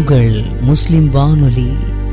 உங்கள் முஸ்லிம் வானொலி.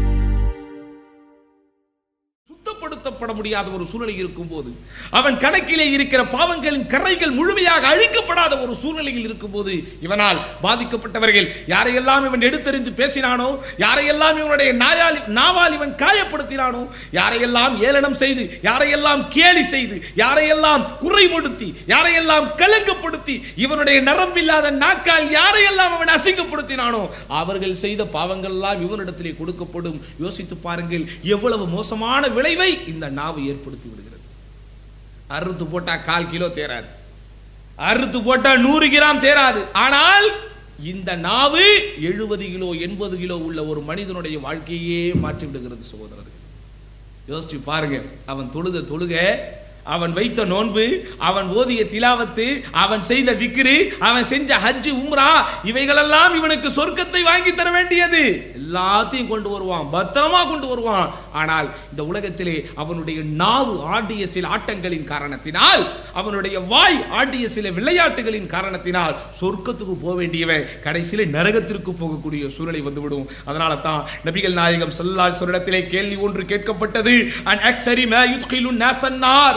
சுத்தப்படுத்தப்பட முடியாத ஒரு சூழ்நிலை இருக்கும் போது, அவன் கணக்கிலே இருக்கிற பாவங்களின் கரைகள் முழுமையாக அழிக்கப்படாத ஒரு சூழ்நிலையில் இருக்கும் போது, இவனால் பாதிக்கப்பட்டவர்கள் யாரையெல்லாம் இவன் எடுத்தறிந்து பேசினானோ, யாரையெல்லாம் இவனுடைய நாவால் இவன் காயப்படுத்தினானோ, யாரையெல்லாம் ஏளனம் செய்து, யாரையெல்லாம் கேலி செய்து, யாரையெல்லாம் குறைபடுத்தி, யாரையெல்லாம் கலங்கப்படுத்தி, இவனுடைய நரம்பில்லாத நாக்கால் யாரையெல்லாம் அவன் அசிங்கப்படுத்தினானோ, அவர்கள் செய்த பாவங்கள் எல்லாம் இவனிடத்திலே கொடுக்கப்படும். யோசித்து பாருங்கள், எவ்வளவு மோசமான விளைவை இந்த நாவு ஏற்படுத்தி விடுகிறது. அறுத்து போட்டா 1/4 கிலோ தேராது, அறுத்து போட்டா 100 கிராம் தேராது. ஆனால் இந்த நாவு 70 கிலோ 80 கிலோ உள்ள ஒரு மனிதனுடைய வாழ்க்கையே மாற்றி விடுகிறது. சகோதரர்கள், யோசிச்சு பாருங்க. அவன் தொழுத தொழுக, அவன் வைத்த நோன்பு, அவன் ஓதிய திலாவத்து, அவன் செய்த திக்ரு, அவன் செஞ்ச ஹஜ் உம்ரா, இவைகளெல்லாம் இவனுக்கு சொர்க்கத்தை வாங்கி தர வேண்டியது. எல்லாத்தையும் கொண்டு வருவான், பத்திரமா கொண்டு வருவான். ஆனால் இந்த உலகத்திலே அவனுடைய நாவு ஆடிய சில ஆட்டங்களின் காரணத்தினால், அவனுடைய வாய் ஆடிய சில விளையாட்டுகளின் காரணத்தினால் சொர்க்கத்துக்கு போக வேண்டியவன் கடைசியிலே நரகத்திற்கு போகக்கூடிய சூழ்நிலை வந்துவிடும். அதனால தான் நபிகள் நாயகம் ஸல்லல்லாஹு அலைஹி வஸல்லம் கேள்வி ஒன்று கேட்கப்பட்டது. அன் அக்ஸரி மா யுத்கிலுன் நாஸன்னார்,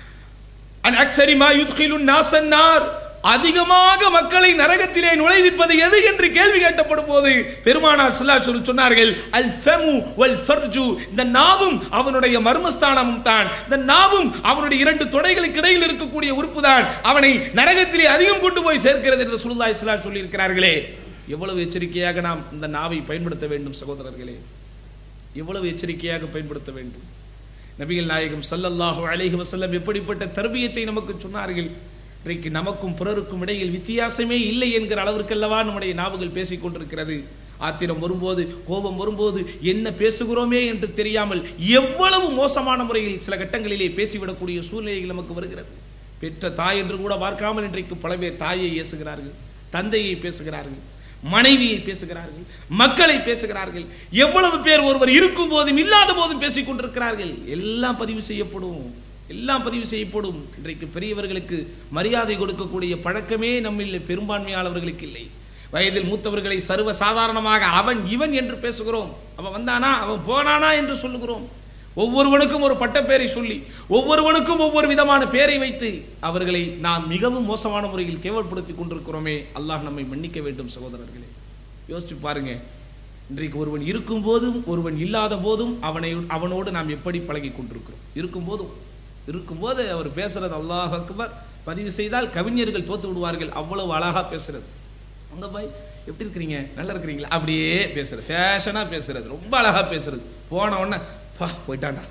அன் அக்ஸரி மா யுத்கிலுன் நாஸன்னார், அதிகமாக மக்களை நரகத்திலே நுழைவிப்பது எது என்று கேள்வி கேட்டப்படும் போது பெருமானார் ஸல்லல்லாஹு அலைஹி வஸல்லம் சொன்னார்கள், அல் ஃபமு வல் ஃபர்ஜு, இந்த நாவும் அவனுடைய மர்மஸ்தானமும் தான், இந்த நாவும் அவனுடைய 2 தொடைகளுக்கு இடையில் இருக்கக்கூடிய உறுப்பு தான் அவனை நரகத்திலே அதிகம் கொண்டு போய் சேர்க்கிறது என்று ரசூலுல்லாஹி ஸல்லல்லாஹு அலைஹி வஸல்லம் சொல்லி இருக்கிறார்களே. எவ்வளவு எச்சரிக்கையாக நாம் இந்த நாவை பயன்படுத்த வேண்டும் சகோதரர்களே, எவ்வளவு எச்சரிக்கையாக பயன்படுத்த வேண்டும். நபிகள் நாயகம் ஸல்லல்லாஹு அலைஹி வஸல்லம் எப்படிப்பட்ட தர்பியத்தை நமக்கு சொன்னார்கள். இன்றைக்கு நமக்கும் பிறருக்கும் இடையில் வித்தியாசமே இல்லை என்கிற அளவிற்கல்லவா நம்முடைய நாவுகள் பேசிக் கொண்டிருக்கிறது. ஆத்திரம் வரும்போது, கோபம் வரும்போது என்ன பேசுகிறோமே என்று தெரியாமல் எவ்வளவு மோசமான முறையில் சில கட்டங்களிலே பேசிவிடக்கூடிய சூழ்நிலைகள் நமக்கு வருகிறது. பெற்ற தாய் என்று கூட பார்க்காமல் இன்றைக்கு பல பேர் தாயை ஏசுகிறார்கள், தந்தையை பேசுகிறார்கள், மனைவியை பேசுகிறார்கள், மக்களை பேசுகிறார்கள். எவ்வளவு பேர் ஒருவர் இருக்கும் போதும் இல்லாத போதும் பேசிக் கொண்டிருக்கிறார்கள். எல்லாம் பதிவு செய்யப்படும், எல்லாம் பதிவு செய்யப்படும். இன்றைக்கு பெரியவர்களுக்கு மரியாதை கொடுக்கக்கூடிய பழக்கமே நம்மில் பெரும்பான்மையாளர்களுக்கு இல்லை. வயதில் மூத்தவர்களை சர்வ சாதாரணமாக அவன் இவன் என்று பேசுகிறோம். அவன் வந்தானா, அவன் போனானா என்று சொல்லுகிறோம். ஒவ்வொருவனுக்கும் ஒரு பட்டப்பேரை சொல்லி, ஒவ்வொருவனுக்கும் ஒவ்வொரு விதமான பேரை வைத்து அவர்களை நாம் மிகவும் மோசமான முறையில் கேவலப்படுத்தி கொண்டிருக்கிறோமே. அல்லாஹ் நம்மை மன்னிக்க வேண்டும் சகோதரர்களே. யோசிச்சு பாருங்க, இன்றைக்கு ஒருவன் இருக்கும் போதும் ஒருவன் இல்லாத போதும் அவனோடு நாம் எப்படி பழகி கொண்டிருக்கிறோம். இருக்கும்போது அவர் பேசுறது அல்லாஹ் அக்பர், பதிவு செய்தால் கவிஞர்கள் தோத்து விடுவார்கள், அவ்வளவு அழகா பேசுறது. அந்த பாய் எப்படி இருக்கிறீங்க, நல்லா இருக்கிறீங்களா, அப்படியே பேசுறது, ஃபேஷனா பேசுறது, ரொம்ப அழகா பேசுறது. போன உடனே பா போயிட்டான்டா,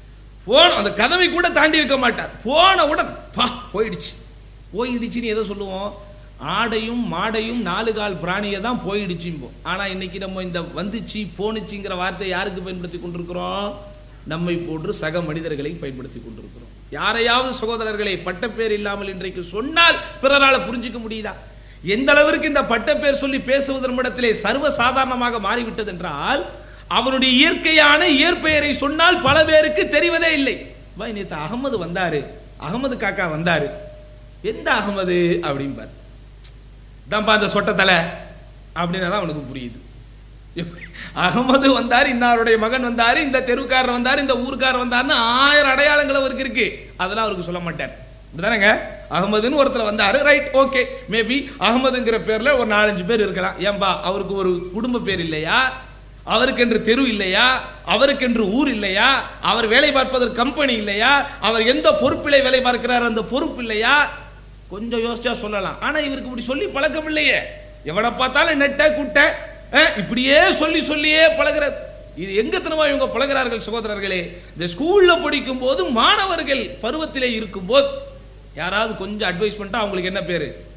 போன அந்த கதவை கூட தாண்டி இருக்க மாட்டார். போன உடனே பா போயிடுச்சுன்னு எதை சொல்லுவோம்? ஆடையும் மாடையும் 4 கால் பிராணியை தான் போயிடுச்சும்போம். ஆனா இன்னைக்கு நம்ம இந்த வந்துச்சு போனுச்சுங்கிற வார்த்தையை யாருக்கு பயன்படுத்தி கொண்டிருக்கிறோம்? நம்மை போன்று சக மனிதர்களை பயன்படுத்தி கொண்டிருக்கிறோம். யாரையாவது சகோதரர்களை பட்டப்பேர் இல்லாமல் இன்றைக்கு சொன்னால் பிறரால் புரிஞ்சிக்க முடியுதா? எந்த அளவிற்கு இந்த பட்டப்பேர் சொல்லி பேசுவதன் இடத்திலே சர்வ சாதாரணமாக மாறிவிட்டது என்றால், அவனுடைய இயற்கையான இயற்பெயரை சொன்னால் பல பேருக்கு தெரிவதே இல்லை. நேற்று அகமது வந்தாரு, அகமது காக்கா வந்தாரு, எந்த அகமது அப்படிம்பார். தான்ப்பா அந்த சொட்டத்தலை அப்படின்னா தான் அவனுக்கு புரியுது. அகமது வந்தார், இன்னாருடைய மகன் வந்தாரு, இந்த தெருக்காரர் வந்தார், இந்த ஊருக்காரர் வந்தாருன்னு 1000 அடையாளங்கள் அவருக்கு இருக்கு. அதெல்லாம் அவருக்கு சொல்ல மாட்டார். இப்படிதானங்க, அகமதுன்னு ஒருத்தர் வந்தாரு, ரைட், ஓகே, மேபி அகமதுங்கிற பேர்ல ஒரு 4-5 பேர் இருக்கலாம். ஏன்பா அவருக்கு ஒரு குடும்ப பேர் இல்லையா? அவருக்கென்று தெரு இல்லையா? அவருக்கென்று ஊர் இல்லையா? அவர் வேலை பார்ப்பதற்கு கம்பெனி இல்லையா? அவர் எந்த பொறுப்பிலே வேலை பார்க்கிறார் அந்த பொறுப்பு இல்லையா? கொஞ்சம் யோசிச்சா சொல்லலாம். ஆனா இவருக்கு இப்படி சொல்லி பழக்கம் இல்லையே. எவனை பார்த்தாலும் நெட்ட குட்டை இப்படியே சொல்லியே பழகிறது. இது எங்கத்தனமா இவங்க பழகிறார்கள் சகோதரர்களே. இந்த ஸ்கூல்ல படிக்கும் போது மாணவர்கள் பருவத்திலே இருக்கும் போது யாராவது கொஞ்சம் அட்வைஸ் பண்ணிட்டா அவங்களுக்கு என்ன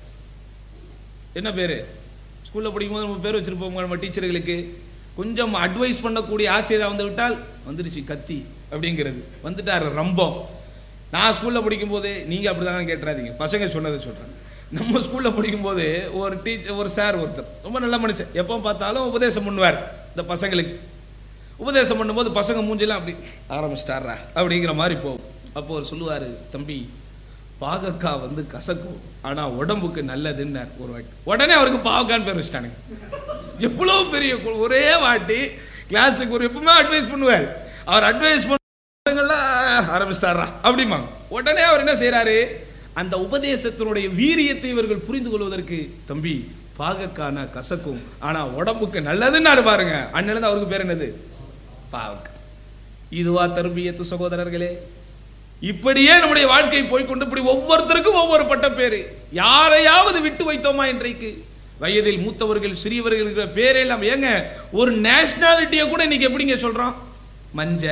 பேரு? ஸ்கூல்ல படிக்கும் போது நம்ம பேர் வச்சிருப்போம். நம்ம டீச்சர்களுக்கு கொஞ்சம் அட்வைஸ் பண்ணக்கூடிய ஆசிரியர் வந்து விட்டால் வந்துருச்சு கத்தி அப்படிங்கிறது, வந்துட்டாரு ரம்பம். நான் ஸ்கூல்ல படிக்கும் போது நீங்க அப்படிதான் கேட்டுறாதீங்க, பசங்க சொன்னதை சொல்றேன். நம்ம ஸ்கூல்ல படிக்கும் போது ஒரு சார் ஒருத்தர் ரொம்ப நல்ல மனுஷன், எப்போ பார்த்தாலும் உபதேசம் பண்ணுவார். இந்த பசங்களுக்கு உபதேசம் பண்ணும்போது பசங்க மூஞ்செல்லாம் அப்படி ஆரம்பிச்சிட்டாரா அப்படிங்கிற மாதிரி போகும். அப்போ அவர் சொல்லுவாரு, தம்பி பாகக்காய் வந்து கசக்கும் ஆனா உடம்புக்கு நல்லதுன்னார் ஒரு வாட்டி. உடனே அவருக்கு பாவக்கான்னு பேர் வச்சிட்டானுங்க. எவ்வளவு பெரிய ஒரே வாட்டி கிளாஸுக்கு ஒரு எப்பவுமே அட்வைஸ் பண்ணுவார். அவர் அட்வைஸ் ஆரம்பிச்சிட்டாரா அப்படிமாங்க. உடனே அவர் என்ன செய்யறாரு, அந்த உபதேசத்தினுடைய வீரியத்தை இவர்கள் புரிந்து கொள்வதற்கு, தம்பி பாகக்கான கசக்கும் ஆனா உடம்புக்கு நல்லதுன்னு பாருங்க. அண்ணன் அவருக்கு பேர் என்னது, பாவக்க. இதுவா தர்பியத்து சகோதரர்களே? இப்படியே நம்முடைய வாழ்க்கை போய்கொண்டு இப்படி ஒவ்வொருத்தருக்கும் ஒவ்வொரு பட்ட பேரு. யாரையாவது விட்டு வைத்தோமா இன்றைக்கு? வயதில் மூத்தவர்கள் சிறியவர்கள் இருக்கிற பேரே எல்லாம் ஏங்க ஒரு நேஷனாலிட்டியை கூட இன்னைக்கு எப்படிங்க சொல்றோம்? மஞ்ச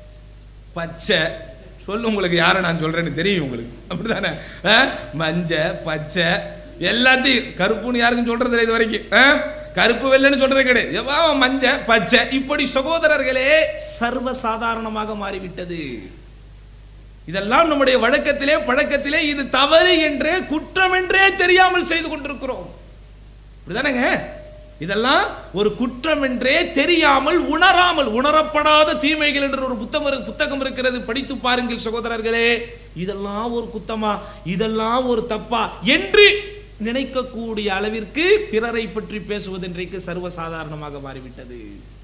பச்சை சொல்லு, உங்களுக்கு யாரை நான் சொல்றேன்னு தெரியும் உங்களுக்கு, அப்படித்தானே? மஞ்ச பச்சை எல்லாத்தையும், கருப்புன்னு யாருக்கும் சொல்றது இல்லை இது வரைக்கும். கருப்பு வெள்ளைன்னு சொல்றது கிடையாது, மஞ்ச பச்சை. இப்படி சகோதரர்களே சர்வசாதாரணமாக மாறிவிட்டது. இதெல்லாம் நம்முடைய வழக்கத்திலே பழக்கத்திலே இது தவறு என்றே குற்றம் என்றே தெரியாமல் செய்து கொண்டிருக்கிறோம். அப்படிதானங்க? இதெல்லாம் ஒரு குற்றம் என்றே தெரியாமல் உணராமல், உணரப்படாத தீமைகள் என்று ஒரு புத்தகம் இருக்கிறது, படித்து பாருங்கள் சகோதரர்களே. இதெல்லாம் ஒரு குத்தமா, இதெல்லாம் ஒரு தப்பா என்று நினைக்கக்கூடிய அளவிற்கு பிறரை பற்றி பேசுவது இன்றைக்கு சர்வசாதாரணமாக மாறிவிட்டது.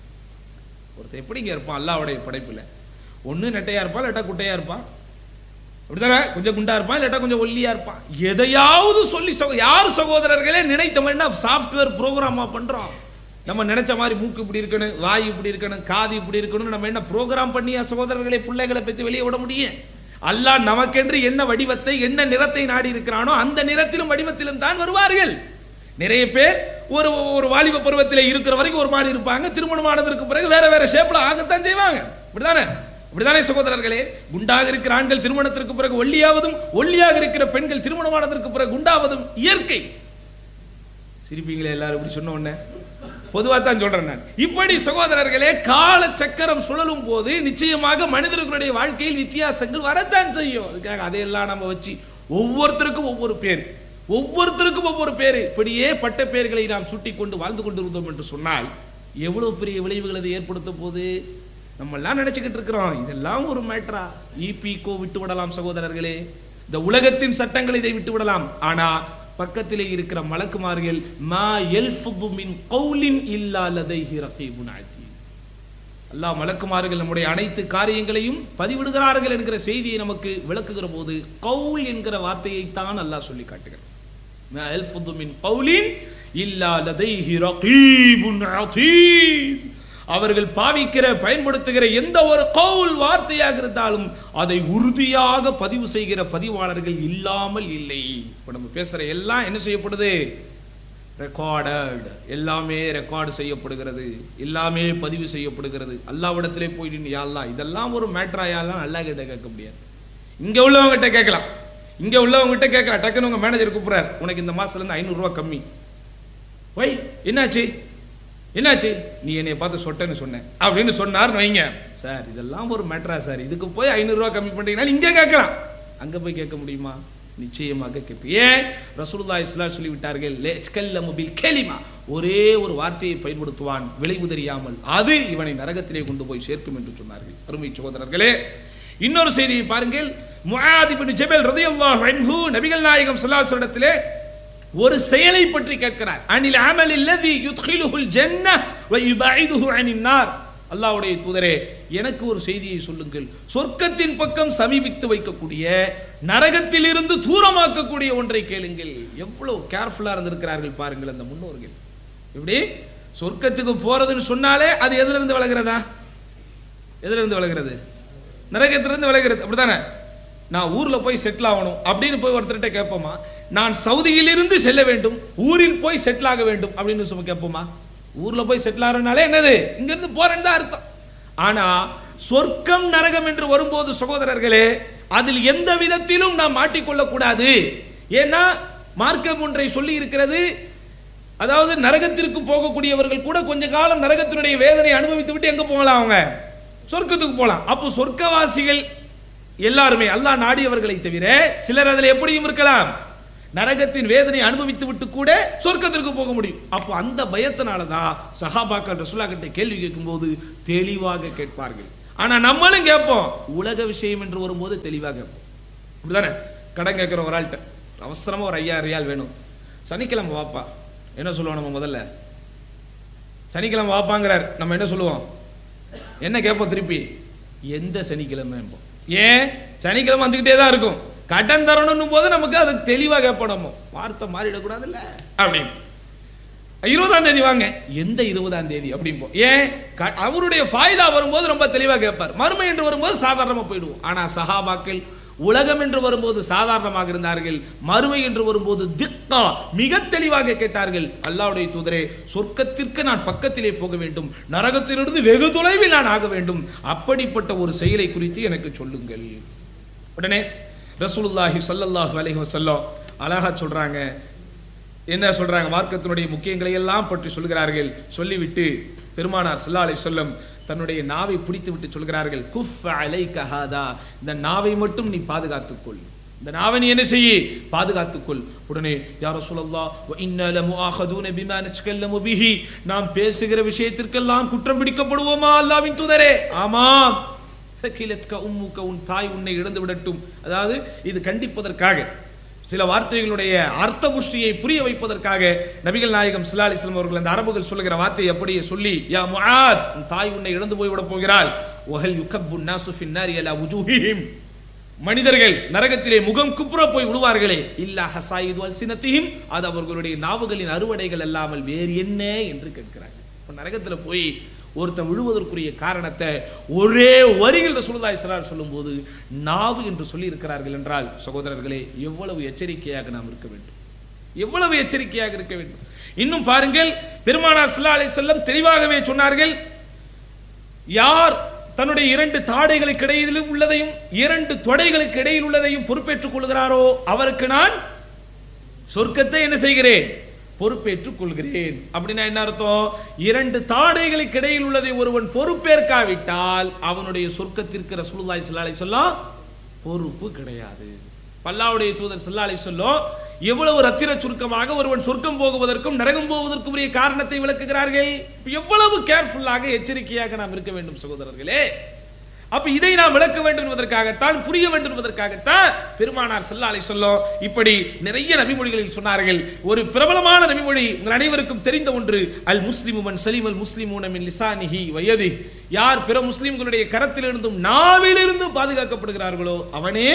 ஒருத்தர் எப்படிங்க இருப்பான் அல்லாஹ்வுடைய படைப்புல? ஒண்ணு நெட்டையா இருப்பான், இல்லாட்டா குட்டையா இருப்பான், அப்படிதானே? கொஞ்சம் குண்டா இருப்பான், இல்லாட்டா கொஞ்சம் ஒல்லியா இருப்பான். எதையாவது சொல்லி யார் சகோதரர்களே நினைத்தோம்னா சாஃப்ட்வேர் ப்ரோக்ராமா பண்றோம். நம்ம நினைச்ச மாதிரி மூக்கு இப்படி இருக்கணும், வாய் இப்படி இருக்கணும், காது இப்படி இருக்கணும், நம்ம என்ன ப்ரோக்ராம் பண்ணியா சகோதரர்களை பிள்ளைகளை பத்தி வெளியே விட முடியும்? அல்லாஹ் நமக்கென்று என்ன வடிவத்தை என்ன நிறத்தை நாடி இருக்கிறானோ அந்த நிறத்திலும் வடிவத்திலும் தான் வருவார்கள். நிறைய பேர் ஒரு ஒரு வாலிப பருவத்தில் இருக்கிற வரைக்கும் ஒரு மாதிரி இருப்பாங்க, திருமணம் ஆனதற்கு பிறகு வேற வேற ஷேப்ல ஆகத்தான் செய்வாங்க. இப்படிதானே? இப்படிதானே சகோதரர்களே? குண்டாக இருக்கிற ஆண்கள் திருமணத்திற்கு பிறகு ஒல்லியாவதும், ஒல்லியாக இருக்கிற பெண்கள் திருமணமானதற்கு பிறகு குண்டாவதும் இயற்கை. சிரிப்பீங்களே எல்லாரும் இப்படி சொன்ன உடனே? பொதுவாக தான் சொல்றேன் நான். இப்படி சகோதரர்களே கால சக்கரம் சுழலும் போது நிச்சயமாக மனிதர்களுடைய வாழ்க்கையில் வித்தியாசங்கள் வரத்தான் செய்யும். அதுக்காக அதையெல்லாம் நம்ம வச்சு ஒவ்வொருத்தருக்கும் ஒவ்வொரு பேர், ஒவ்வொருத்தருக்கும் ஒவ்வொரு பேர், இப்படியே பட்ட பெயர்களை நாம் சுட்டி கொண்டு வாழ்ந்து கொண்டிருந்தோம் என்று சொன்னால் எவ்வளவு பெரிய விளைவுகள் அதை ஏற்படுத்த போது நம்ம எல்லாம் நினைச்சுக்கிட்டு இருக்கிறோம். இதெல்லாம் ஒரு மேட்டரா? ஈபிகோ விட்டு விடலாம் சகோதரர்களே, இந்த உலகத்தின் சட்டங்களை இதை விட்டு விடலாம். ஆனா பக்கத்திலே இருக்கிற மலக்குமார்கள் மா யல்ஃபுது மின் கௌலின் இல்லா லதைஹி ரகீபுன் அதீத். அல்லாஹ் மலக்குமார்கள் நம்முடைய அனைத்து காரியங்களையும் பதிவிடுகிறார்கள் என்கிற செய்தியை நமக்கு விளக்குகிற போது கௌல் என்கிற வார்த்தையை தான் அல்லாஹ் சொல்லி காட்டுகிறார். மா யல்ஃபுது மின் கௌலின் இல்லா லதைஹி ரகீபுன் அதீத். அவர்கள் பாவிக்கிற பயன்படுத்துகிற எந்த ஒரு கவுல் வார்த்தையாக இருந்தாலும் அதை உறுதியாக பதிவு செய்கிற பதிவாளர்கள் இல்லாமல் இல்லை. இப்போ நம்ம பேசுற எல்லாம் என்ன செய்யப்படுது? ரெக்கார்டட். எல்லாமே ரெக்கார்டு செய்யப்படுகிறது, எல்லாமே பதிவு செய்யப்படுகிறது. அல்லாஹ்விடத்திலே போய் யா அல்லாஹ் இதெல்லாம் ஒரு மேட்டராயாலாம் அல்லாஹ் கிட்ட கேட்க முடியாது. இங்க உள்ளவங்ககிட்ட கேட்கலாம், இங்க உள்ளவங்ககிட்ட கேட்கலாம். டக்குன்னு உங்க மேனேஜர் கூப்பிடுறாரு, உனக்கு இந்த மாசத்துல இருந்து 500 ரூபாய் கம்மி. வை என்னாச்சு என்னாச்சு? நீ என்னை பார்த்து சொட்டன்னு சொன்னேன் அப்படின்னு சொன்னார் வைங்க. சார் இதெல்லாம் ஒரு மேட்டரா சார், இதுக்கு போய் 500 ரூபாய் கம்மி பண்றீங்கன்னா இங்கே கேட்கலாம், அங்க போய் கேட்க முடியுமா? நிச்சயமாக கேட்பேன். ஏன்? ரசூலுல்லாஹி ஸல்லல்லாஹு அலைஹி வஸல்லம் விட்டார்கள், லயஸ்கல்லமு பில் கலிமா, ஒரே ஒரு வார்த்தையை பயன்படுத்துவான் விளைவு தெரியாமல், அது இவனை நரகத்திலே கொண்டு போய் சேர்க்கும் என்று சொன்னார்கள். அருமை சகோதரர்களே, இன்னொரு செய்தியை பாருங்கள். முஆத் இப்னு ஜபல் ரலியல்லாஹு அன்ஹு நபிகள் நாயகம் ஸல்லல்லாஹு அலைஹி வஸல்லத்திலே ஒரு செயலை பற்றி கேட்கிறார். அனில் அமல் அல்லதி யுத்கிலுல் ஜன்னஹ் வ யுபஇதுஹு அனின் நார். அல்லாஹ்வுடைய தூதரே எனக்கு ஒரு செய்தியை சொல்லுங்கள், சொர்க்கத்தின் பக்கம் சமீபித்து வைக்கக்கூடிய நரகத்திலிருந்து தூரமாக்கக்கூடிய ஒன்றை கேளுங்கள். எவ்வளவு கேர்ஃபுல்லா இருந்திருக்கிறார்கள் பாருங்கள் அந்த முன்னோர்கள். இப்படி சொர்க்கத்துக்கு போறதுன்னு சொன்னாலே அது எதிலிருந்து விலகிறதா? எதிலிருந்து விலகிறது? நரகத்திலிருந்து விலகிறது. அப்படித்தானே? நான் ஊர்ல போய் செட்டில் ஆகணும் அப்படின்னு போய் ஒருத்தர்கிட்ட கேட்போமா? நான் சவுதியிலிருந்து செல்ல வேண்டும், ஊரில் போய் செட்டில் ஆக வேண்டும் அப்படின்னு சொல்லி கேட்போமா? ஊர்ல போய் செட்டில் ஆகிறனாலே என்னது? இங்க இருந்து போறேன்னு தான் அர்த்தம். ஆனா சொர்க்கம் நரகம் என்று வரும்போது சகோதரர்களே அதில் எந்த விதத்திலும் நாம் மாட்டிக்கொள்ள கூடாது. ஏன்னா மார்க்கம் ஒன்றை சொல்லி இருக்கிறது, அதாவது நரகத்திற்கு போகக்கூடியவர்கள் கூட கொஞ்ச காலம் நரகத்தினுடைய வேதனை அனுபவித்து விட்டு எங்க போகலாம்? அவங்க சொர்க்கத்துக்கு போகலாம். அப்போ சொர்க்கவாசிகள் எல்லாருமே அல்லாஹ் நாடியவர்களை தவிர சிலர் அதில் எப்படியும் இருக்கலாம், நரகத்தின் வேதனை அனுபவித்து விட்டு கூட சொர்க்கத்திற்கு போக முடியும். அப்போ அந்த பயத்தினாலதான் சஹாபாக்கள் ரசூலுல்லாஹ் கிட்ட கேள்வி கேட்கும் போது தெளிவாக கேட்பார்கள். ஆனா நம்மளும் கேட்போம், உலக விஷயம் என்று வரும்போது தெளிவாக கேட்போம். அப்படிதானே? கடன் கேட்கிற ஒரு ஆள்கிட்ட அவசரமா ஒரு 5000 ரியால் வேணும், சனிக்கிழமை வாப்பா, என்ன சொல்லுவோம் நம்ம முதல்ல? சனிக்கிழமை வாப்பாங்கிறார், நம்ம என்ன சொல்லுவோம்? என்ன கேட்போம் திருப்பி? எந்த சனிக்கிழமை? ஏன் சனிக்கிழமை வந்துகிட்டே தான் இருக்கும். கடன் தரணும் போது நமக்கு அது தெளிவாக கேட்போம், வார்த்தை மாறிடக்கூடாது இல்ல அப்படின்னு. 20ஆம் தேதி வாங்க, எந்த 20ஆம் தேதி அப்படிம்போம். ஏன்? அவருடைய ஃபாய்தா வரும்போது ரொம்ப தெளிவாக கேட்பார். மறுமை என்று வரும்போது சாதாரணமா போயிடுவோம். ஆனா சஹாபாக்கள் உலகம் என்று வரும்போது சாதாரணமாக இருந்தார்கள், மறுமை என்று வரும்போது திக்கா மிக தெளிவாக கேட்டார்கள். அல்லாஹ்வுடைய தூதரே, சொர்க்கத்திற்கு நான் பக்கத்திலே போக வேண்டும், நரகத்திலிருந்து வெகு தொலைவில் நான் ஆக வேண்டும், அப்படிப்பட்ட ஒரு செயலை குறித்து எனக்கு சொல்லுங்கள். உடனே ரசூலுல்லாஹி ஸல்லல்லாஹு அலைஹி வஸல்லம் அழகா சொல்றாங்க. என்ன சொல்றாங்க? மார்க்கத்தினுடைய முக்கியங்களை எல்லாம் பற்றி சொல்கிறார்கள். சொல்லிவிட்டு பெருமானார் ஸல்லல்லாஹு அலைஹி வஸல்லம் தன்னுடைய நாவை பிடித்து விட்டு சொல்கிறார்கள், குஃப் அலைக ஹாதா, இந்த நாவை மட்டும் நீ பாதுகாத்துக்கொள், இந்த நாவை நீ என்ன செய்ய? பாதுகாத்துக்கொள். உடனே யா ரசூலல்லாஹ் வ இன்னா லமுஆஹதுன பிமா நஸ்கல்லமு பிஹி, நாம் பேசுகிற விஷயத்திற்கெல்லாம் குற்றம் பிடிக்கப்படுவோமா அல்லாஹ்வின் தூதரே? ஆமாம். சகிலத்க உம்முக, உன் தாய் உன்னை இழந்து விடட்டும். அதாவது இது கண்டிப்பதற்காக, சில வார்த்தைகளுடைய அர்த்த புஷ்டியை புரிய வைப்பதற்காக நபிகள் நாயகம் ஸல்லல்லாஹு அலைஹி வஸல்லம் அவர்கள் அந்த அரபுகள் சொல்லுகிற வார்த்தையை அப்படியே சொல்லி, யா முஆத், உன் தாய் உன்னை இழந்து போய் விட போகிறாள். வஹல் யுகப்பு நாசு ஃபின் நாரி அலா வுஜூஹிஹிம், மனிதர்கள் நரகத்திலே முகம் குப்புற போய் விடுவார்களே, இல்லா ஹஸாயிது அல்சினத்திஹிம், அது அவர்களுடைய நாவுகளின் அறுவடைகள் அல்லாமல் வேறு என்ன என்று கேட்கிறார்கள். இப்போ நரகத்தில் போய் ஒருத்தன் விழுவதற்குரிய காரணத்தை ஒரே வரிகள் ரசூலுல்லாஹி ஸல்லல்லாஹு அலைஹி வஸல்லம் சொல்லும்போது நாவு என்று சொல்லி இருக்கிறார்கள் என்றால், சகோதரர்களே, எவ்வளவு எச்சரிக்கையாக நாம் இருக்க வேண்டும், எவ்வளவு எச்சரிக்கையாக இருக்க வேண்டும். இன்னும் பாருங்கள், பெருமானார் ஸல்லல்லாஹு அலைஹி வஸல்லம் தெளிவாகவே சொன்னார்கள், யார் தன்னுடைய 2 தாடைகளுக்கு இடையில் உள்ளதையும் 2 தொடைகளுக்கு இடையில் உள்ளதையும் பொறுப்பேற்றுக் கொள்கிறாரோ அவருக்கு நான் சொர்க்கத்தை என்ன செய்கிறேன்? பொறுப்பேற்றுக் கொள்கிறேன். அப்படின்னா என்ன அர்த்தம்? 2 தாடைகளுக்கு இடையில் உள்ளதை ஒருவன் பொறுப்பேற்காவிட்டால் அவனுடைய சொர்க்கத்திற்கு ரசூலுல்லாஹி ஸல்லல்லாஹு அலைஹி வஸல்லம் பொறுப்பு கிடையாது. அல்லாஹ்வுடைய தூதர் ஸல்லல்லாஹு அலைஹி வஸல்லம் எவ்வளவு ரத்திர சுருக்கமாக ஒருவன் சொர்க்கம் போகுவதற்கும் நரகம் போவதற்கும் உரிய காரணத்தை விளக்குகிறார்கள். எவ்வளவு கேர்ஃபுல்லாக எச்சரிக்கையாக நாம் இருக்க வேண்டும் சகோதரர்களே. அப்ப இதை நாம் விளக்க வேண்டும் என்பதற்காகத்தான், புரிய வேண்டும் என்பதற்காகத்தான் பெருமானார் ஸல்லல்லாஹு அலைஹி வஸல்லம் இப்படி நிறைய நபிமொழிகளில் சொன்னார்கள். ஒரு பிரபலமான நபிமொழி உங்கள் அனைவருக்கும் தெரிந்த ஒன்று, அல் முஸ்லிமு மன் சலிமல் முஸ்லிமூன மின் லிசானிஹி வ யதிஹி, யார் பிற முஸ்லிம்களுடைய கரத்திலிருந்தும் நாவிலிருந்து பாதுகாக்கப்படுகிறார்களோ அவனே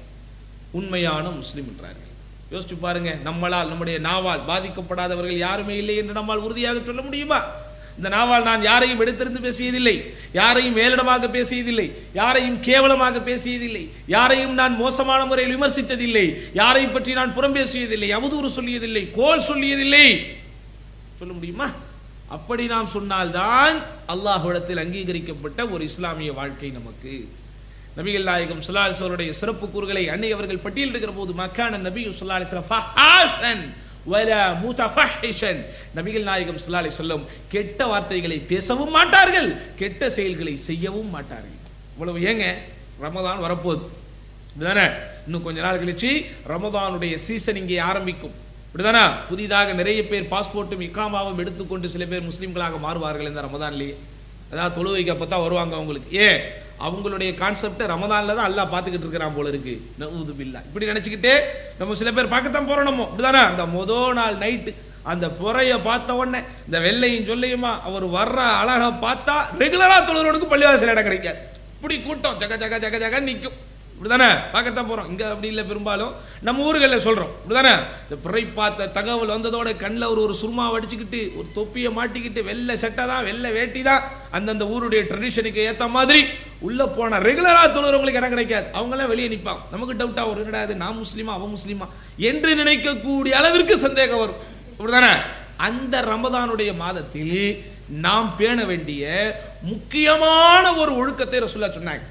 உண்மையான முஸ்லிம் என்றார்கள். யோசிச்சு பாருங்க, நம்மளால் நம்முடைய நாவால் பாதிக்கப்படாதவர்கள் யாருமே இல்லை என்று நம்மால் உறுதியாக சொல்ல முடியுமா? இந்த நாவால் நான் யாரையும் எடுத்திருந்து பேசியதில்லை, யாரையும் மேலிடமாக பேசியதில்லை, யாரையும் கேவலமாக பேசியதில்லை, யாரையும் நான் மோசமான முறையில் விமர்சித்ததில்லை, யாரையும் பற்றி நான் புறம் பேசியதில்லை, அவதூறு சொல்லியதில்லை, கோல் சொல்லியதில்லை. சொல்ல முடியுமா? அப்படி நாம் சொன்னால்தான் அல்லாஹ்விடத்தில் அங்கீகரிக்கப்பட்ட ஒரு இஸ்லாமிய வாழ்க்கை நமக்கு. நபிகள் நாயகம் ஸல்லல்லாஹு அலைஹி வஸல்லம் சிறப்பு கூறுகளை அன்னை அவர்கள் பட்டியலிடுகிற போது, மக்கான நபி ஸல்லல்லாஹு அலைஹி வஸல்லம் ஃபஹாஷன் வலா முதஃபஹிஷன், நபிகள் நாயகம் ஸல்லல்லாஹு அலைஹி வஸல்லம் கெட்ட வார்த்தைகளை பேசவும் மாட்டார்கள், கெட்ட செயல்களை செய்யவும் மாட்டார்கள். இவ்வளவு ஏங்க, ரமதான் வரப்போகுது இப்படிதானே, இன்னும் கொஞ்ச நாள் கழிச்சு ரமதானுடைய சீசன் இங்கே ஆரம்பிக்கும் இப்படிதானே. புதிதாக நிறைய பேர் பாஸ்போர்ட்டும் இக்காமாவும் எடுத்துக்கொண்டு சில பேர் முஸ்லீம்களாக மாறுவார்கள் இந்த ரமதான்லேயே. அதாவது தொழுவைக்கு அப்போ தான் வருவாங்க அவங்களுக்கு. ஏன்? அவங்களுடைய கான்செப்ட் ரமதான்ல தான் அல்லாஹ் பார்த்துக்கிட்டு இருக்கிறான் போல இருக்கு. நஊது பில்லாஹ் இப்படி நினைச்சுக்கிட்டே நம்ம சில பேர் பார்க்கத்தான் போறோம். நம்ம இப்படிதானே, அந்த முதல் நாள் நைட்டு அந்த புறைய பார்த்த உடனே இந்த வெள்ளையும் சொல்லையுமா அவர் வர்ற அழகா பார்த்தா ரெகுலரா தொழுறவனுக்கு பள்ளிவாசல் இடம் கிடைக்காது. இப்படி கூட்டம் ஜக ஜக ஜக ஜக நிற்கும். இப்படிதானே பார்க்கத்தான் போறோம். இங்க அப்படி இல்லை, பெரும்பாலும் நம்ம ஊர்களில் சொல்றோம் இப்படிதானே. இந்த பிறை பார்த்த தகவல் வந்ததோட கண்ணில் ஒரு சுருமாவை அடிச்சுக்கிட்டு ஒரு தொப்பியை மாட்டிக்கிட்டு வெள்ளை சட்டை தான் வெள்ளை வேட்டி தான் அந்தந்த ஊருடைய ட்ரெடிஷனுக்கு ஏற்ற மாதிரி உள்ள போனா ரெகுலரா தொழுறவங்களுக்கு இடம் கிடைக்காது. அவங்களாம் வெளியே நிற்பாங்க. நமக்கு டவுட்டா ஒரு கிடையாது, நான் முஸ்லீமா அவன் முஸ்லீமா என்று நினைக்கக்கூடிய அளவிற்கு சந்தேகம் வரும். அப்படிதானே. அந்த ரமதானுடைய மாதத்தில் நாம் பேண வேண்டிய முக்கியமான ஒரு ஒழுக்கத்தை ரசூலுல்லாஹ் சொன்னாங்க.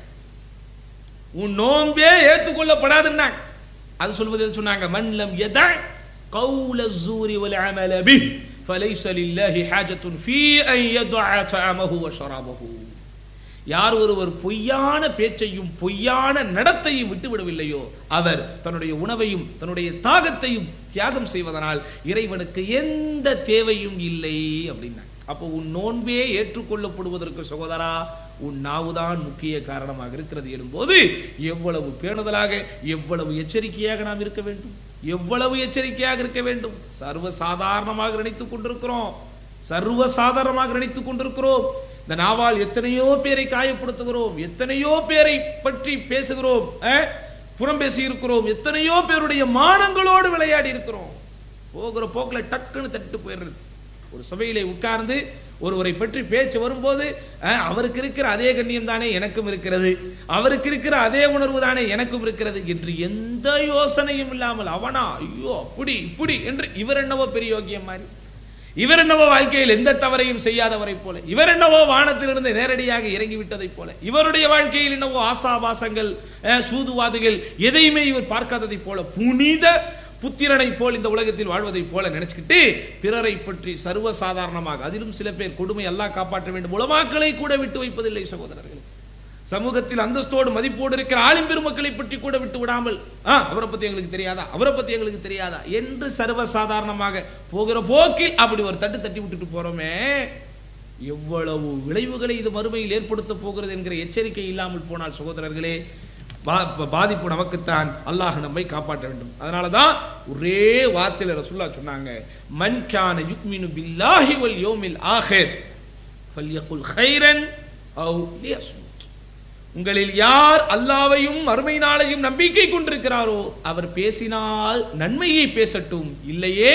உன் நோன்பே ஏற்றுக்கொள்ளப்படாதுன்னாங்க. அது சொல்வது எது சொன்னாங்க? மன்லம் யதா கௌல ஸூரி வல் அமல பிஹ் ஃபலைஸ லில்லாஹி ஹாஜத்துன் ஃபீ அன் யதஅ தஅமஹு வ ஷராபஹு. யார் ஒருவர் பொய்யான பேச்சையும் பொய்யான நடத்தையும் விட்டுவிடவில்லையோ அவர் தன்னுடைய உணவையும் தன்னுடைய தாகத்தையும் தியாகம் செய்வதனால் இறைவனுக்கு எந்த தேவையும் இல்லை அப்படின்னா. அப்போ உன் நோன்பே ஏற்றுக்கொள்ளப்படுவதற்கு சகோதரா உன் நாவுதான் முக்கிய காரணமாக இருக்கிறது எனும்போது எவ்வளவு பேணுதலாக எவ்வளவு எச்சரிக்கையாக நாம் இருக்க வேண்டும், எவ்வளவு எச்சரிக்கையாக இருக்க வேண்டும். சர்வ சாதாரணமாக நினைத்துக் கொண்டிருக்கிறோம். சர்வ சாதாரணமாக நினைத்துக் கொண்டிருக்கிறோம். இந்த நாவால் எத்தனையோ பேரை காயப்படுத்துகிறோம், எத்தனையோ பேரை பற்றி பேசுகிறோம், புறம் பேசி இருக்கிறோம், எத்தனையோ பேருடைய மானங்களோடு விளையாடி இருக்கிறோம். போகிற போக்கில் டக்குன்னு தட்டு போயிடுறது. ஒரு சபையிலே உட்கார்ந்து ஒருவரை பற்றி பேச்சு வரும்போது அவருக்கு இருக்கிற அதே கண்ணியம் தானே எனக்கும் இருக்கிறது, அவருக்கு இருக்கிற அதே உணர்வு தானே எனக்கும் இருக்கிறது என்று எந்த யோசனையும் இல்லாமல் அவனா ஐயோ அப்படி இப்படி என்று இவர் என்னவோ பெரிய யோகியம் மாதிரி, இவர் என்னவோ வாழ்க்கையில் எந்த தவறையும் செய்யாதவரை போல, இவர் என்னவோ வானத்திலிருந்து நேரடியாக இறங்கிவிட்டதை போல, இவருடைய வாழ்க்கையில் என்னவோ ஆசாபாசங்கள் சூதுவாதுகள் எதையுமே இவர் பார்க்காததை போல, புனித புத்திரனை போல் இந்த உலகத்தில் வாழ்வதை போல நினைச்சுக்கிட்டு பிறரை பற்றி சர்வசாதாரணமாக, அதிலும் சில பேர் கொடுமை அல்லாஹ் காப்பாற்ற வேண்டும் உலமாக்களை கூட விட்டு வைப்பதில்லை சகோதரர்கள். சமூகத்தில் அந்தஸ்தோடு மதிப்போடு இருக்கிற ஆலிம் பெருமக்களை பற்றி கூட விட்டு விடாமல் அவரை பத்தி எங்களுக்கு தெரியாதா, அவரை பத்தி எங்களுக்கு தெரியாதா என்று சர்வசாதாரணமாக போகிற போக்கில் அப்படி ஒரு தட்டு தட்டி விட்டுட்டு போறோமே, எவ்வளவு விளைவுகளை இது மறுமையில் ஏற்படுத்த போகிறது என்கிற எச்சரிக்கை இல்லாமல் போனால் சகோதரர்களே பாதிப்பு நமக்குத்தான். அல்லாஹ் நம்மை காப்பாற்ற வேண்டும். அதனாலதான் ஒரே வார்த்தையில ரசூலுல்லாஹ் சொன்னாங்க, மன் கான யுக்மினு பில்லாஹி வல் யௌமில் ஆகிர் ஃபல்யகுல் கைரன் அவ் லியஸ்முத். உங்களில் யார் அல்லாஹ்வையும் மறுமை நாளையும் நம்பிக்கை கொண்டிருக்கிறாரோ அவர் பேசினால் நன்மையை பேசட்டும், இல்லையே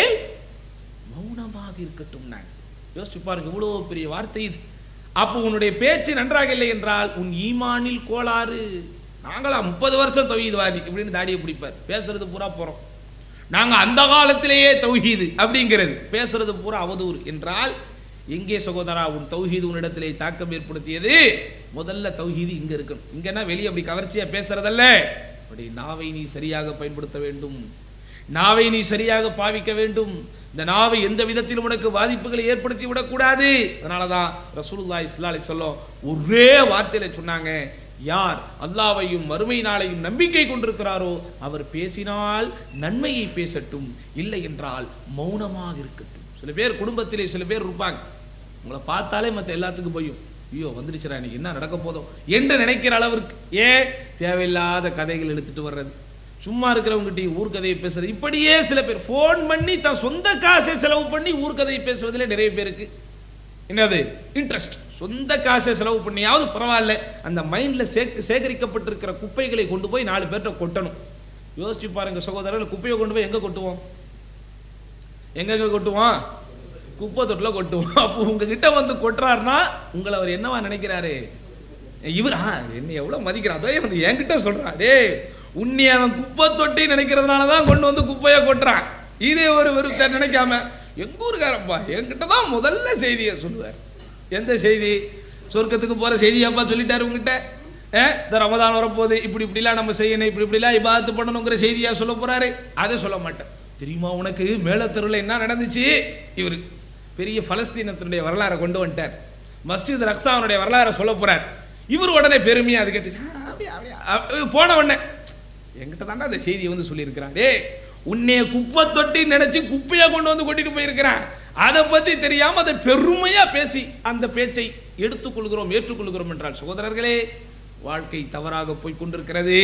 மௌனமாக இருக்கட்டும். நான் யோசிச்சு பாருங்க, இவ்வளவு பெரிய வார்த்தை இது. அப்போ உன்னுடைய பேச்சு நன்றாக இல்லை என்றால் உன் ஈமானில் கோளாறு. நாங்களா 30 வருஷம் தௌஹீத்வாதி இப்படின்னு தாடியை பிடிப்பார், பேசுறது பூரா போறோம். நாங்க அந்த காலத்திலேயே தௌஹீது அப்படிங்கிறது, பேசுறது பூரா அவதூறு என்றால் எங்கே சகோதரா உன் தௌஹீது உன்னிடத்திலே தாக்கம் ஏற்படுத்தியது? முதல்ல தௌஹீது இங்க இருக்கணும். இங்கன்னா வெளியே அப்படி கவர்ச்சியா பேசுறதல்ல, அப்படி நாவை நீ சரியாக பயன்படுத்த வேண்டும், நாவை நீ சரியாக பாவிக்க வேண்டும். இந்த நாவை எந்த விதத்திலும் உனக்கு பாதிப்புகளை ஏற்படுத்தி விடக்கூடாது. அதனாலதான் ரசூலுல்லாஹி ஸல்லல்லாஹு அலைஹி வஸல்லம் ஒரே வார்த்தையில சொன்னாங்க, யார் அல்லாஹ்வையும் மறுமை நாளையும் நம்பிக்கை கொண்டிருக்கிறாரோ அவர் பேசினால் நன்மையை பேசட்டும், இல்லை என்றால் மௌனமாக இருக்கட்டும். சில பேர் குடும்பத்திலே சில பேர் இருப்பாங்க, உங்களை பார்த்தாலே மற்ற எல்லாத்துக்கும் போயும் ஐயோ வந்துருச்சுரா இன்னைக்கு என்ன நடக்க போதும் என்று நினைக்கிற அளவிற்கு தேவையில்லாத கதைகள் எடுத்துட்டு வர்றது, சும்மா இருக்கிறவங்ககிட்ட ஊர்கதையை பேசுறது, இப்படியே சில பேர் போன் பண்ணி தான் சொந்த காசை செலவு பண்ணி ஊர்கதையை பேசுவதில் நிறைய பேருக்கு என்னது இன்ட்ரெஸ்ட். சொந்த காசை செலவு பண்ணியாவது பரவாயில்ல, அந்த மைண்ட்ல சேகரிக்கப்பட்டிருக்கிற குப்பைகளை கொண்டு போய் 4 பேர்கிட்ட கொட்டணும். யோசிச்சு பாருங்க சகோதரர்கள், குப்பையை கொண்டு போய் எங்க கொட்டுவோம்? எங்க கொட்டுவோம்? குப்பை தொட்டில கொட்டுவோம். அப்போ உங்ககிட்ட வந்து கொட்டுறாருன்னா உங்களை அவர் என்னவா நினைக்கிறாரு? இவர் என்ன எவ்வளவு மதிக்கிறான், அதே வந்து என்கிட்ட சொல்றான், டே உன்னை அவன் குப்பை தொட்டி நினைக்கிறதுனாலதான் கொண்டு வந்து குப்பையை கொட்டுறான். இதே ஒரு நினைக்காம எங்க ஊருக்காரப்பா என்கிட்ட தான் முதல்ல செய்தியை சொல்லுவார். எந்த செய்தி? சொர்க்கத்துக்கு போற செய்தியாப்பா சொல்லிட்டாரு உங்ககிட்ட. இந்த ரமதான் வரப்போகுது, இப்படி இப்படிலாம் நம்ம செய்யணும், இப்படி இப்படிலாம் இபாதத்து பண்ணணுங்கிற செய்தியா சொல்ல போறாரு. அதை சொல்ல மாட்டேன். தெரியுமா உனக்கு மேலத்தெருவில் என்ன நடந்துச்சு? இவரு பெரிய பலஸ்தீனத்தினுடைய வரலாறை கொண்டு வந்துட்டார், மஸ்ஜித் ரக்ஸாவுடைய வரலாறை சொல்ல போறார். இவர் உடனே பெருமையா அது கேட்டு போன உடனே என்கிட்ட தாண்டா அந்த செய்தியை வந்து சொல்லியிருக்கிறான். உன்னைய குப்பை தொட்டி நினைச்சு குப்பையா கொண்டு வந்து கொட்டிட்டு போயிருக்கிறான். அதை பத்தி தெரியாம அதை பெருமையா பேசி அந்த பேச்சை எடுத்துக்கொள்கிறோம், ஏற்றுக்கொள்கிறோம் என்றால் சகோதரர்களே வாழ்க்கை தவறாக போய்கொண்டிருக்கிறது.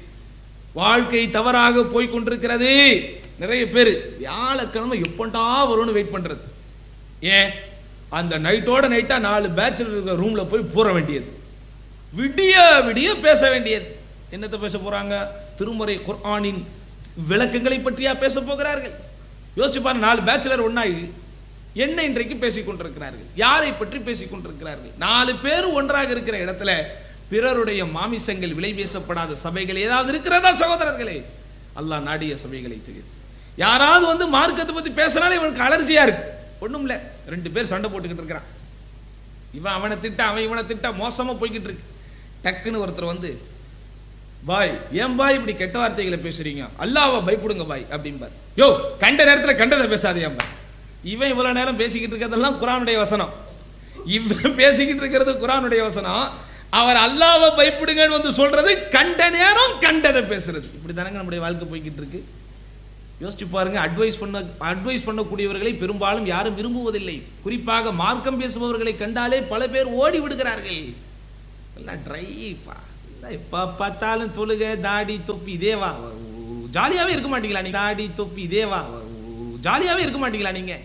வாழ்க்கை தவறாக போய்கொண்டிருக்கிறது. நிறைய பேர் வியாழக்கிழமை எப்பண்டா வரும்னு வெயிட் பண்றது. ஏன்? அந்த நைட்டோட நைட்டா 4 பேச்சுலர் இருக்கிற ரூம்ல போய் போற வேண்டியது, விடிய விடிய பேச வேண்டியது. என்னத்தை பேச போறாங்க? திருமறை குர்ஆனின் விளக்கங்களை பற்றியா பேச போகிறார்கள்? யோசிச்சு பாருங்க, 4 பேச்சுலர் ஒன்னாகி என்ன இன்றைக்கு பேசிக் கொண்டிருக்கிறார்கள்? யாரை பற்றி பேசிக் கொண்டிருக்கிறார்கள்? 4 பேர் ஒன்றாக இருக்கிற இடத்துல பிறருடைய மாமிசங்கள் விலை பேசப்படாத சபைகள் ஏதாவது இருக்கிறதா சகோதரர்களே? அல்லாஹ் நாடிய சபைகளை தெரியும். யாராவது வந்து மார்க்கத்தை பத்தி பேசினாலும் இவனுக்கு அலர்ஜியா இருக்கு. ஒண்ணும் இல்ல, 2 பேர் சண்டை போட்டுக்கிட்டு இருக்கிறான், இவன் அவனை திட்ட அவன் இவனை திட்ட மோசமா போய்கிட்டு இருக்கு. டக்குன்னு ஒருத்தர் வந்து, பாய் ஏன் பாய் இப்படி கெட்ட வார்த்தைகளை பேசுறீங்க, அல்லாஹ்வை பயப்படுங்க பாய் அப்படிம்பார். யோ கண்ட நேரத்தில் கண்டதை பேசாதேம்பா. இவன் இவ்வளவு நேரம் பேசிக்கிட்டு இருக்கிறதெல்லாம் குர்ஆனுடைய வசனம், இவன் பேசிக்கிட்டு இருக்கிறது குர்ஆனுடைய வசனம். அவர் அல்லாஹ்வை பயப்படுங்கன்னு வந்து சொல்றது கண்ட நேரம் கண்டதை பேசுறது. இப்படி தானங்க நம்முடைய வாழ்க்கை போய்கிட்டு இருக்கு. யோசிச்சு பாருங்க, அட்வைஸ் பண்ணக்கூடியவர்களை பெரும்பாலும் யாரும் விரும்புவதில்லை. குறிப்பாக மார்க்கம் பேசுபவர்களை கண்டாலே பல பேர் ஓடி விடுகிறார்கள். எல்லாம் ட்ரைப்பா, எப்ப பார்த்தாலும் தொழுக தாடி தொப்பி இதேவா, ஜாலியாவே இருக்க மாட்டீங்களா நீங்க? தாடி தொப்பி இதேவா, ஜாலியாவே இருக்க மாட்டீங்களா நீங்க?